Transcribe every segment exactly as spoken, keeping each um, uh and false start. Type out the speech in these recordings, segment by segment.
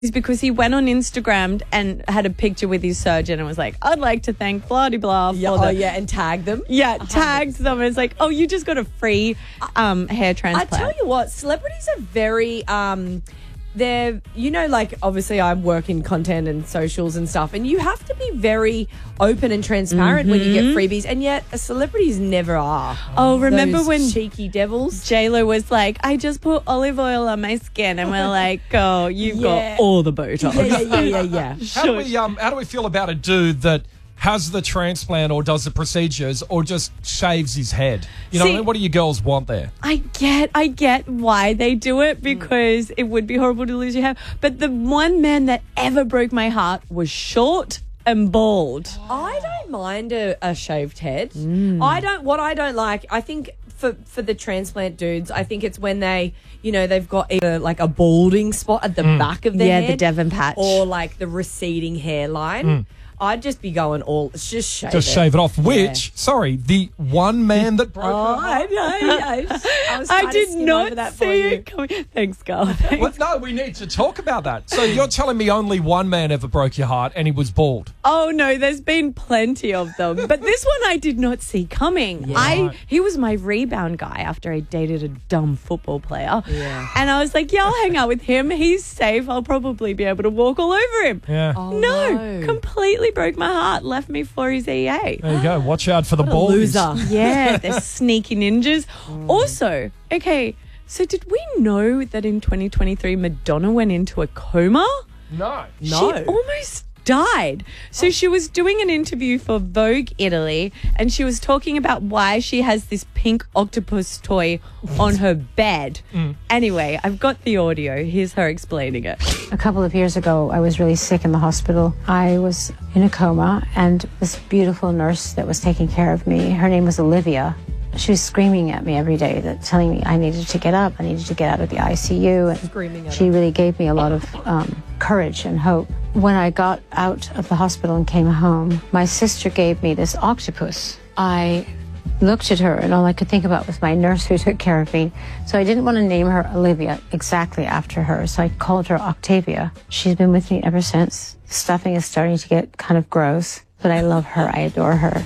because he went on Instagram and had a picture with his surgeon and was like, I'd like to thank blah de blah. Yeah, for oh, the, yeah, and tag them. Yeah, tagged them. It's like, oh, you just got a free um, hair I transplant. tell you what, celebrities are very, um, they're, you know, like obviously I work in content and socials and stuff, and you have to be very open and transparent when you get freebies, and yet celebrities never are. Oh, remember Those when cheeky devils? J-Lo was like, I just put olive oil on my skin, and we're like, oh, you've Yeah. got all the Botox. Yeah, yeah, yeah, yeah, yeah. How do we um how do we feel about a dude that has the transplant or does the procedures or just shaves his head? You know, See- what I mean? What do you girls want there? I get, I get why they do it because it would be horrible to lose your hair. But the one man that ever broke my heart was short and bald. I don't mind a, a shaved head. I don't. What I don't like, I think for for the transplant dudes, I think it's when they, you know, they've got either like a balding spot at the back of their Yeah, head, the Devon patch. or like the receding hairline. I'd just be going all. It's just shave Just it. shave it off. Which, sorry, the one man that broke Oh, her I heart. know. I, was, I, was I trying to did skim not over that see for you. it coming. Thanks, Carl. Well, no, we need to talk about that. So you're telling me only one man ever broke your heart and he was bald? Oh no, there's been plenty of them, but this one I did not see coming. I he was my rebound guy after I dated a dumb football player. Yeah. And I was like, yeah, I'll hang out with him. He's safe. I'll probably be able to walk all over him. Yeah. Oh, no, no. completely broke my heart. Left me for his E A. There you go. Watch out for the What a baldies. loser. Yeah, they're sneaky ninjas. Also, okay, so did we know that in twenty twenty-three Madonna went into a coma? No. No. She almost died. So she was doing an interview for Vogue Italy and she was talking about why she has this pink octopus toy on her bed. Anyway, I've got the audio. Here's her explaining it. A couple of years ago, I was really sick in the hospital. I was in a coma, and this beautiful nurse that was taking care of me, her name was Olivia. She was screaming at me every day, that telling me I needed to get up, I needed to get out of the I C U. And Screaming at she really gave me a lot of um, courage and hope. When I got out of the hospital and came home, my sister gave me this octopus. I looked at her, and all I could think about was my nurse who took care of me. So I didn't want to name her Olivia exactly after her, so I called her Octavia. She's been with me ever since. The stuffing is starting to get kind of gross, but I love her. I adore her.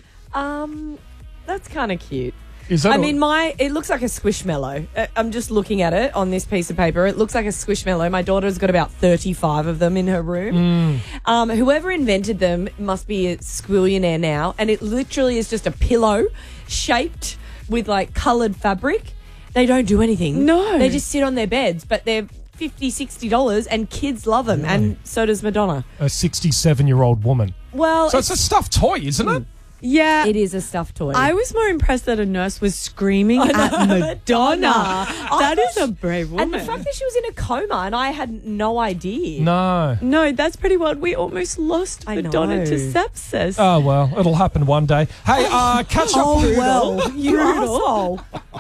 Um, that's kind of cute. Is that I a- mean, my it looks like a squishmallow. Uh, I'm just looking at it on this piece of paper. It looks like a squishmallow. My daughter's got about thirty-five of them in her room. Um, whoever invented them must be a squillionaire now, and it literally is just a pillow shaped with like coloured fabric. They don't do anything. No. They just sit on their beds, but they're fifty dollars, sixty dollars, and kids love them, and so does Madonna. a sixty-seven-year-old woman? Well, So it's a stuffed toy, isn't it? Yeah. it is a stuffed toy. I was more impressed that a nurse was screaming at Madonna. Madonna. That I is thought a brave And woman. the fact that she was in a coma and I had no idea. No. No, that's pretty wild. We almost lost I Madonna know. to sepsis. Oh, well, it'll happen one day. Hey, uh, catch up. Oh, well, you asshole.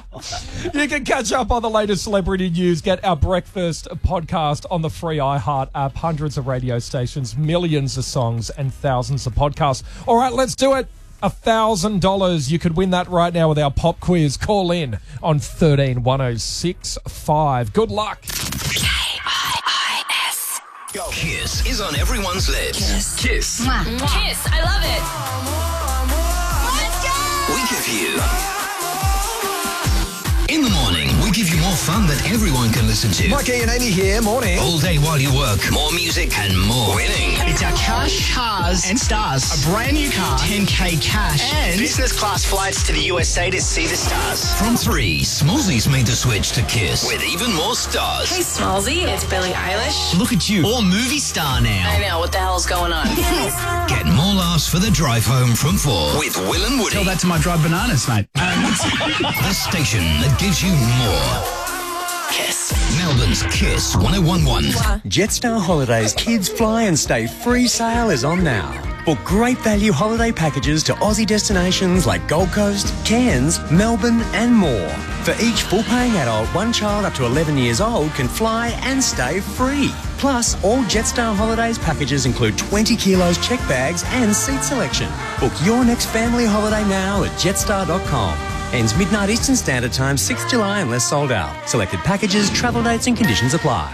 You can catch up on the latest celebrity news. Get our breakfast podcast on the free iHeart app. Hundreds of radio stations, millions of songs, and thousands of podcasts. All right, let's do it. A thousand dollars. You could win that right now with our pop quiz. Call in on thirteen one oh six five. Good luck. K I I S. Kiss is on everyone's lips. Kiss. Kiss. Kiss, I love it. Let's go! We give you... In the morning, we give you more fun that everyone can listen to. Mikey and Amy here, morning. All day while you work. More music and more winning. It's our cash, cars, and stars. A brand new car, ten K cash, and business class flights to the U S A to see the stars. From three, Smallsy's made the switch to Kiss with even more stars. Hey, Smallsy, it's Billie Eilish. Look at you, all movie star now. I know, what the hell's going on? Get more laughs for the drive home from four with Will and Woody. Tell that to my dried bananas, mate. The station that gives you more. Kiss. Melbourne's Kiss one oh one one. Jetstar Holidays Kids Fly and Stay free sale is on now. Book great value holiday packages to Aussie destinations like Gold Coast, Cairns, Melbourne and more. For each full-paying adult, one child up to eleven years old can fly and stay free. Plus, all Jetstar Holidays packages include twenty kilos check bags and seat selection. Book your next family holiday now at jetstar dot com. Ends midnight Eastern Standard Time, sixth of July unless sold out. Selected packages, travel dates and conditions apply.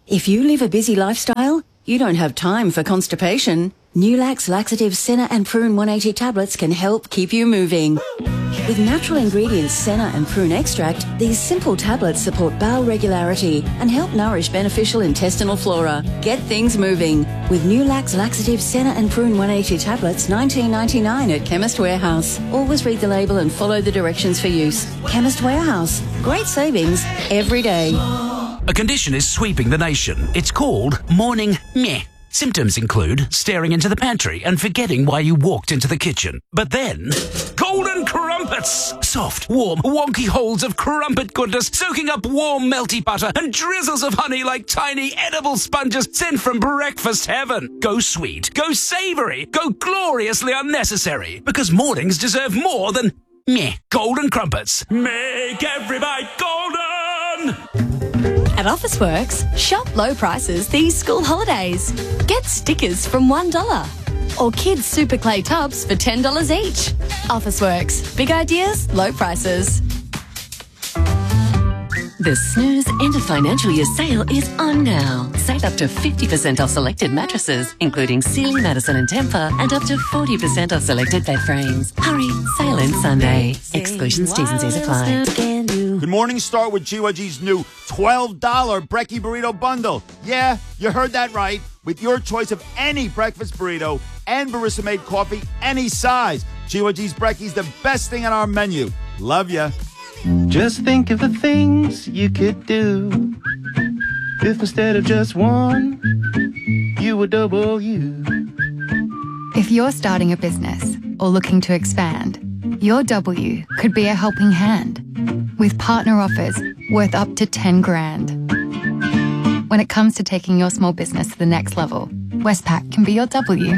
If you live a busy lifestyle, you don't have time for constipation. Nulax Laxative Senna and Prune one eighty tablets can help keep you moving. With natural ingredients Senna and Prune extract, these simple tablets support bowel regularity and help nourish beneficial intestinal flora. Get things moving with Nulax Laxative Senna and Prune one eighty tablets, nineteen ninety-nine at Chemist Warehouse. Always read the label and follow the directions for use. Chemist Warehouse. Great savings every day. A condition is sweeping the nation. It's called morning meh. Symptoms include staring into the pantry and forgetting why you walked into the kitchen. But then, golden crumpets! Soft, warm, wonky holes of crumpet goodness soaking up warm, melty butter and drizzles of honey like tiny edible sponges sent from breakfast heaven. Go sweet, go savoury, go gloriously unnecessary. Because mornings deserve more than meh. Golden crumpets. Make every bite golden! At Officeworks, shop low prices these school holidays. Get stickers from one dollar. Or kids' super clay tubs for ten dollars each. Officeworks. Big ideas, low prices. The Snooze End of Financial Year sale is on now. Save up to fifty percent off selected mattresses, including Sealy, Madison and Tempur, and up to forty percent off selected bed frames. Hurry, sale ends Sunday. Exclusions, T's and C's apply. Good morning. Start with G Y G's new twelve dollar Brekkie Burrito Bundle. Yeah, you heard that right. With your choice of any breakfast burrito and barista-made coffee, any size. G Y G's Brekkie's the best thing on our menu. Love ya. Just think of the things you could do if instead of just one, you were double you. If you're starting a business or looking to expand, your W could be a helping hand with partner offers worth up to ten grand. When it comes to taking your small business to the next level, Westpac can be your W.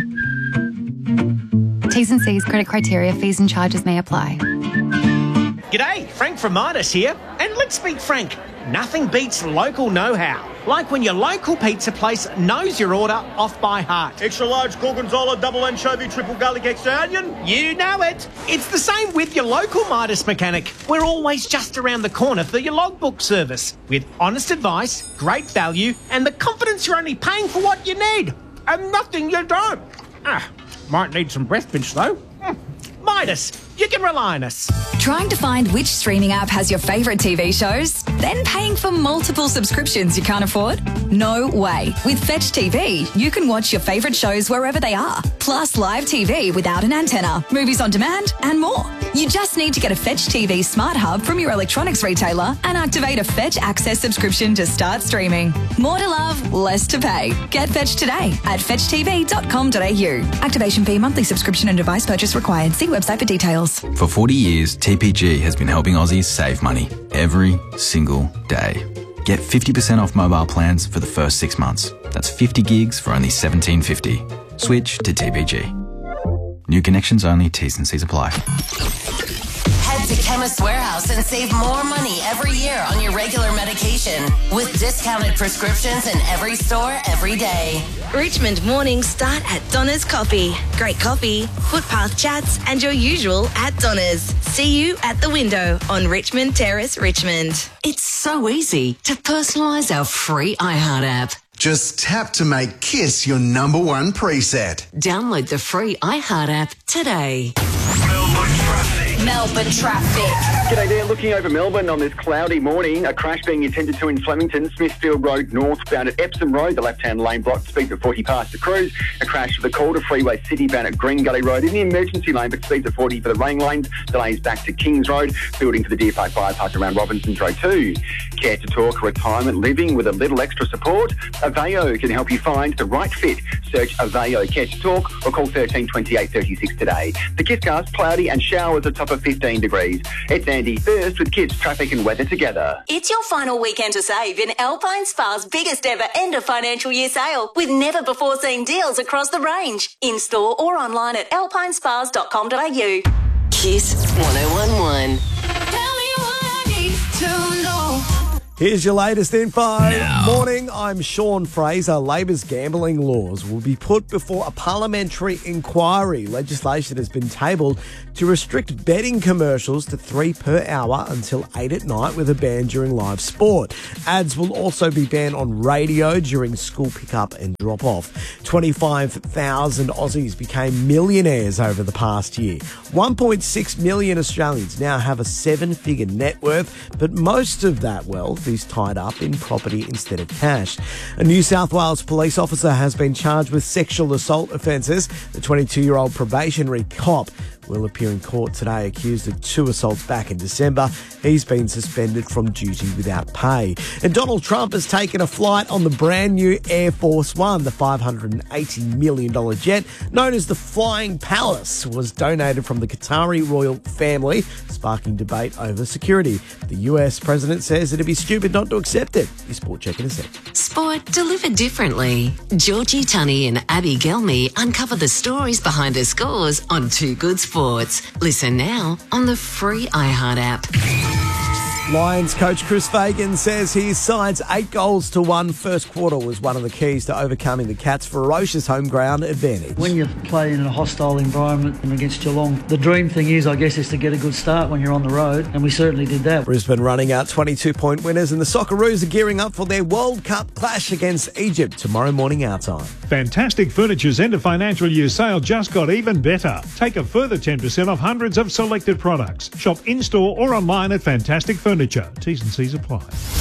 T's and C's, credit criteria, fees and charges may apply. G'day, Frank from Midas here. And let's be frank, nothing beats local know-how. Like when your local pizza place knows your order off by heart. Extra large gorgonzola, double anchovy, triple garlic, extra onion. You know it. It's the same with your local Midas mechanic. We're always just around the corner for your logbook service. With honest advice, great value, and the confidence you're only paying for what you need. And nothing you don't. Ah, might need some breath mints though. Mm. Midas, you can rely on us. Trying to find which streaming app has your favourite T V shows? Then paying for multiple subscriptions you can't afford? No way. With Fetch T V, you can watch your favourite shows wherever they are. Plus live T V without an antenna, movies on demand, and more. You just need to get a Fetch T V Smart Hub from your electronics retailer and activate a Fetch Access subscription to start streaming. More to love, less to pay. Get Fetch today at fetch t v dot com dot a u. Activation fee, monthly subscription and device purchase required. See website for details. For forty years, T P G has been helping Aussies save money every single day. Get fifty percent off mobile plans for the first six months. That's fifty gigs for only seventeen fifty. Switch to T P G. New connections only, T's and C's apply. Head to Chemist Warehouse and save more money every year on your regular medication with discounted prescriptions in every store every day. Richmond mornings start at Donna's Coffee. Great coffee, footpath chats, and your usual at Donna's. See you at the window on Richmond Terrace, Richmond. It's so easy to personalise our free iHeart app. Just tap to make Kiss your number one preset. Download the free iHeart app today. Melbourne traffic. G'day there. Looking over Melbourne on this cloudy morning. A crash being attended to in Flemington, Smithfield Road northbound at Epsom Road. The left-hand lane blocked, speeds at forty past the cruise. A crash for the Calder Freeway City bound at Green Gully Road in the emergency lane, but speeds at forty for the running lanes. Delays back to Kings Road. Building for the Deer Park bypass around Robinson's Road two. Care to talk retirement living with a little extra support? Aveo can help you find the right fit. Search Aveo Care to Talk or call thirteen twenty-eight thirty-six today. The Kisscast, cloudy and showers at top of fifteen degrees. It's Andy first with kids, traffic and weather together. It's your final weekend to save in Alpine Spa's biggest ever end of financial year sale with never before seen deals across the range. In store or online at alpine spas dot com dot a u. Kiss one oh one one. Tell me what I need to know. Here's your latest info. Now. Morning, I'm Sean Fraser. Labor's gambling laws will be put before a parliamentary inquiry. Legislation has been tabled to restrict betting commercials to three per hour until eight at night with a ban during live sport. Ads will also be banned on radio during school pickup and drop-off. twenty-five thousand Aussies became millionaires over the past year. one point six million Australians now have a seven-figure net worth, but most of that wealth is tied up in property instead of cash. A New South Wales police officer has been charged with sexual assault offences. The twenty-two-year-old probationary cop will appear in court today, accused of two assaults back in December. He's been suspended from duty without pay. And Donald Trump has taken a flight on the brand new Air Force One. The five hundred eighty million dollars jet, known as the Flying Palace, was donated from the Qatari royal family, sparking debate over security. The U S president says it'd be stupid not to accept it. Your Sport Check in a sec. Sport delivered differently. Georgie Tunney and Abby Gelmy uncover the stories behind the scores on Two Good Sports. Listen now on the free iHeart app. Lions coach Chris Fagan says his side's eight goals to one first quarter was one of the keys to overcoming the Cats' ferocious home ground advantage. When you play in a hostile environment and against Geelong, the dream thing is, I guess, is to get a good start when you're on the road, and we certainly did that. Brisbane running out twenty-two point winners, and the Socceroos are gearing up for their World Cup clash against Egypt tomorrow morning our time. Fantastic Furniture's end of financial year sale just got even better. Take a further ten percent off hundreds of selected products. Shop in-store or online at Fantastic Furniture. T's and C's apply.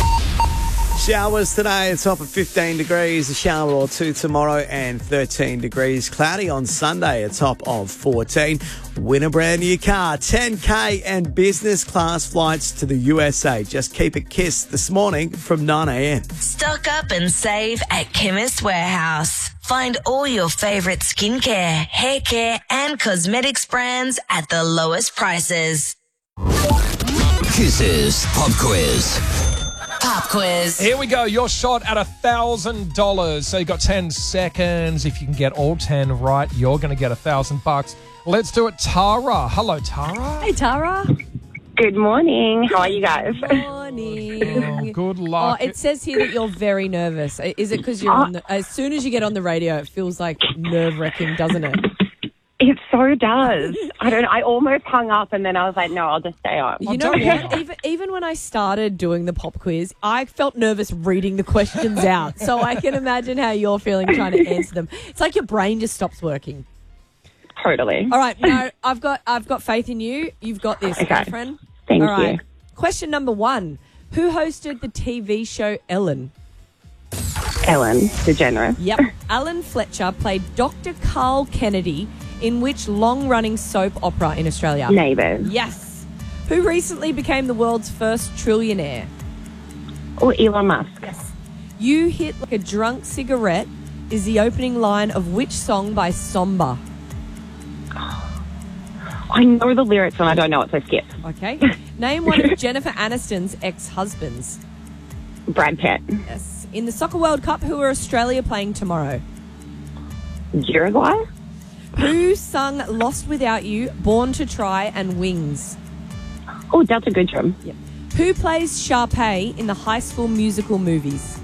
Showers today, a top of fifteen degrees, a shower or two tomorrow, and thirteen degrees. Cloudy on Sunday, a top of fourteen. Win a brand new car, ten K and business class flights to the U S A. Just keep it Kiss this morning from nine a.m. Stock up and save at Chemist Warehouse. Find all your favourite skincare, hair care, and cosmetics brands at the lowest prices. Kiss's Pop Quiz. Pop Quiz. Here we go. Your shot at one thousand dollars. So you've got ten seconds. If you can get all ten right, you're going to get one thousand bucks. Let's do it. Tara. Hello, Tara. Hey, Tara. Good morning. How are you guys? Morning. Oh, good luck. Oh, it says here that you're very nervous. Is it because you're on the, as soon as you get on the radio, it feels like nerve-wracking, doesn't it? It so does. I don't. I almost hung up, and then I was like, "No, I'll just stay on." You know what? Even even when I started doing the pop quiz, I felt nervous reading the questions out. So I can imagine how you're feeling trying to answer them. It's like your brain just stops working. Totally. All right. No, I've got I've got faith in you. You've got this, okay. my friend. Thank All right. you. Question number one: who hosted the T V show Ellen? Ellen DeGeneres. Yep. Alan Fletcher played Doctor Carl Kennedy in which long-running soap opera in Australia? Neighbours. Yes. Who recently became the world's first trillionaire? Oh, Elon Musk. Yes. You hit like a drunk cigarette is the opening line of which song by Somber? I know the lyrics and I don't know it, so skip. Okay. Name one of Jennifer Aniston's ex-husbands. Brad Pitt. Yes. In the Soccer World Cup, who are Australia playing tomorrow? Uruguay. Who sung Lost Without You, Born to Try, and Wings? Oh, Delta Goodrum. Yep. Who plays Sharpay in the High School Musical movies?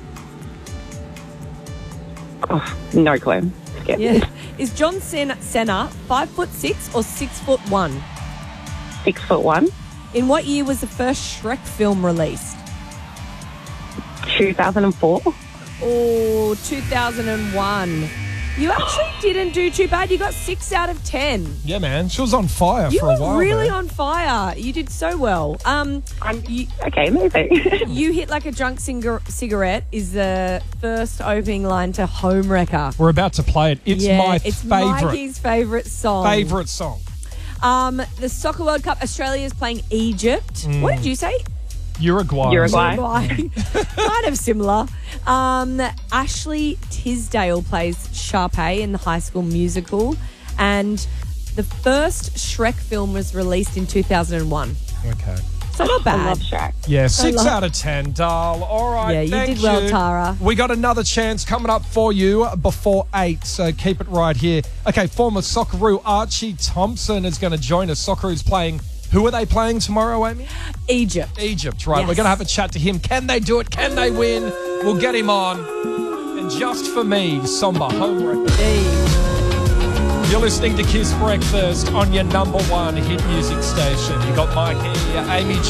Oh, no clue. Skip. Yeah. Is John Cena five foot six or six foot one? Six foot one. In what year was the first Shrek film released? two thousand four. Oh, two thousand one. You actually didn't do too bad. You got six out of ten. Yeah, man. She was on fire you for a while. You were really there. on fire. You did so well. Um, I'm, you, okay, amazing. You hit like a drunk cigar- cigarette is the first opening line to Homewrecker. We're about to play it. It's yeah, my it's favourite. Mikey's favourite song. Favourite song. Um, the Soccer World Cup, Australia is playing Egypt. Mm. What did you say? Uruguay. Uruguay. Uruguay. Kind of similar. Um, Ashley Tisdale plays Sharpay in the High School Musical, and the first Shrek film was released in two thousand one. Okay. So not bad. I love Shrek. Yeah, six love- out of ten, Darl. All right, Yeah, you thank did well, Tara. We got another chance coming up for you before eight, so keep it right here. Okay, former Socceroo Archie Thompson is going to join us. Socceroos playing Who are they playing tomorrow, Amy? Egypt. Egypt, right. Yes. We're going to have a chat to him. Can they do it? Can they win? We'll get him on. And just for me, Somber home record. You're listening to Kiss Breakfast on your number one hit music station. You got Mike here, Amy